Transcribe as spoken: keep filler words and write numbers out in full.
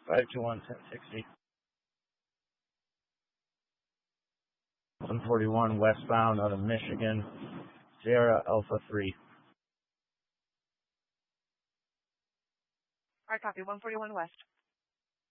five two one, ten sixty. one forty-one westbound out of Michigan. Sierra Alpha three. All right, copy. one forty-one west.